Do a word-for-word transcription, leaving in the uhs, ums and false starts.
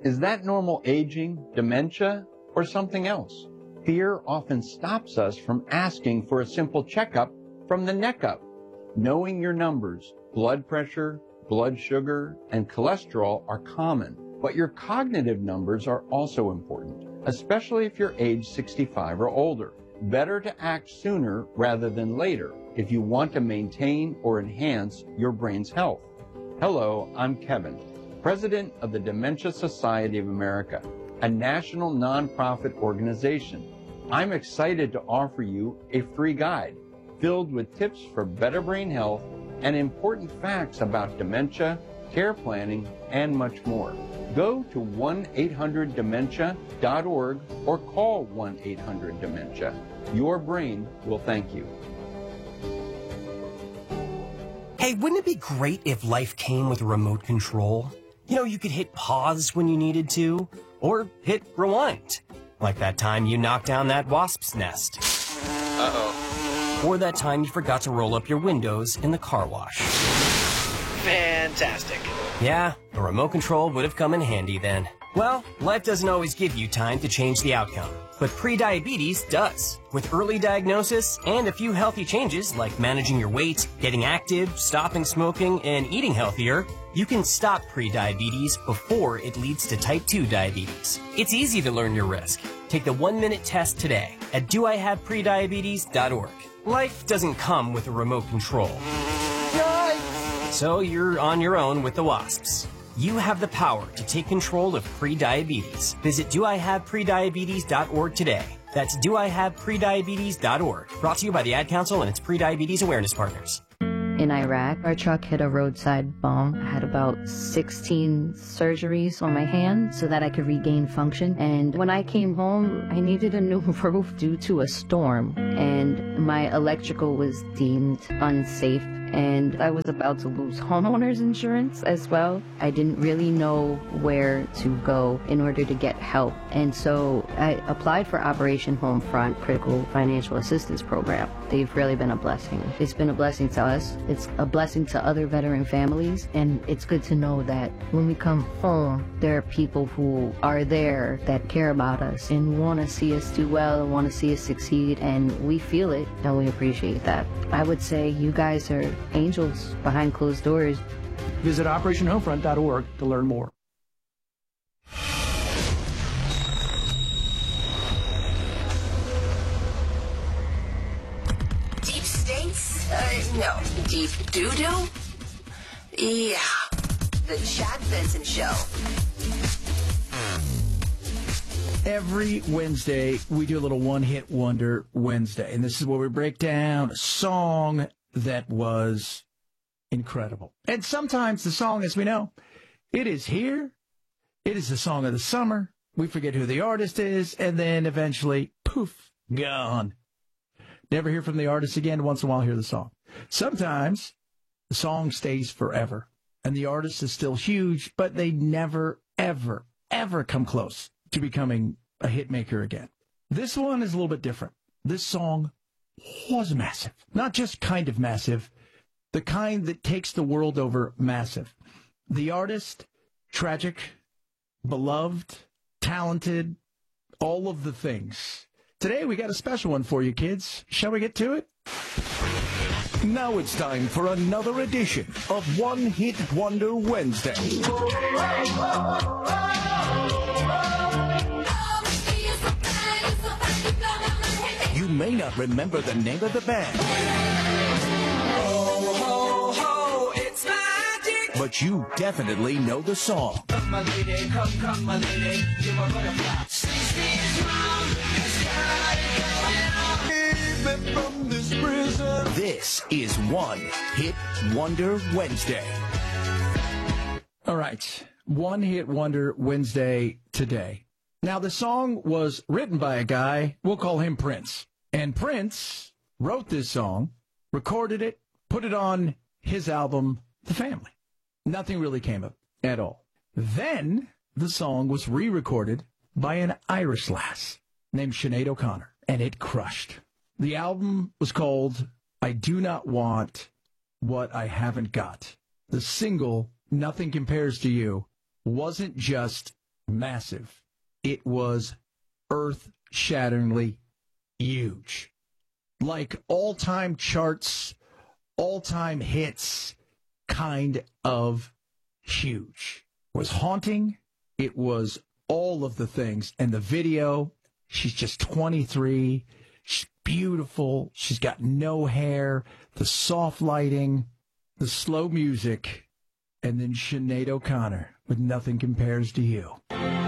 Is that normal aging, dementia, or something else? Fear often stops us from asking for a simple checkup from the neck up. Knowing your numbers, blood pressure, blood sugar, and cholesterol are common, but your cognitive numbers are also important, especially if you're age sixty-five or older. Better to act sooner rather than later if you want to maintain or enhance your brain's health. Hello, I'm Kevin, President of the Dementia Society of America, a national nonprofit organization. I'm excited to offer you a free guide filled with tips for better brain health and important facts about dementia, care planning, and much more. Go to one eight hundred dementia dot org or call one eight hundred dementia. Your brain will thank you. Hey, wouldn't it be great if life came with a remote control? You know, you could hit pause when you needed to, or hit rewind. Like that time you knocked down that wasp's nest. Uh-oh. Or that time you forgot to roll up your windows in the car wash. Fantastic. Yeah, a remote control would have come in handy then. Well, life doesn't always give you time to change the outcome, but prediabetes does. With early diagnosis and a few healthy changes like managing your weight, getting active, stopping smoking, and eating healthier, you can stop prediabetes before it leads to type two diabetes. It's easy to learn your risk. Take the one-minute test today at do I have prediabetes dot org. Life doesn't come with a remote control. Yikes! So you're on your own with the wasps. You have the power to take control of prediabetes. Visit do I have prediabetes dot org today. That's do I have prediabetes dot org. Brought to you by the Ad Council and its prediabetes awareness partners. In Iraq, our truck hit a roadside bomb. I had about sixteen surgeries on my hand so that I could regain function. And when I came home, I needed a new roof due to a storm. And my electrical was deemed unsafe. And I was about to lose homeowners insurance as well. I didn't really know where to go in order to get help. And so I applied for Operation Homefront Critical Financial Assistance Program. They've really been a blessing. It's been a blessing to us. It's a blessing to other veteran families. And it's good to know that when we come home, there are people who are there that care about us and want to see us do well and want to see us succeed. And we feel it and we appreciate that. I would say you guys are angels behind closed doors. Visit operation homefront dot org to learn more. Deep states? Uh, no. Deep doo-doo? Yeah. The Chad Benson Show. Every Wednesday, we do a little one-hit wonder Wednesday, and this is where we break down a song that was incredible. And sometimes the song, as we know, it is here, it is the song of the summer, we forget who the artist is, and then eventually, poof, gone. Never hear from the artist again, once in a while hear the song. Sometimes the song stays forever, and the artist is still huge, but they never, ever, ever come close to becoming a hit maker again. This one is a little bit different. This song was massive. Not just kind of massive, the kind that takes the world over massive. The artist, tragic, beloved, talented, all of the things. Today we got a special one for you, kids. Shall we get to it? Now it's time for another edition of One Hit Wonder Wednesday. You may not remember the name of the band, Ho, ho, ho, it's magic. But you definitely know the song. Come, my lady, come, come, my lady, you're my butterfly. sixteen is round, it's got it going on. Keep me from this prison. This is One Hit Wonder Wednesday. All right, One Hit Wonder Wednesday today. Now, the song was written by a guy, we'll call him Prince. And Prince wrote this song, recorded it, put it on his album, The Family. Nothing really came of it at all. Then the song was re-recorded by an Irish lass named Sinead O'Connor, and it crushed. The album was called I Do Not Want What I Haven't Got. The single, Nothing Compares to You, wasn't just massive. It was earth-shatteringly huge. Like all-time charts, all-time hits, kind of huge. It was haunting. It was all of the things. And the video, she's just twenty-three. She's beautiful. She's got no hair. The soft lighting, the slow music, and then Sinead O'Connor with Nothing Compares to You.